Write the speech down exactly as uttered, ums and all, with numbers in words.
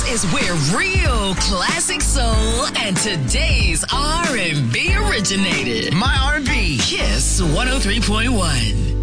is where real classic soul and today's R and B originated. My R and B. Kiss one oh three point one.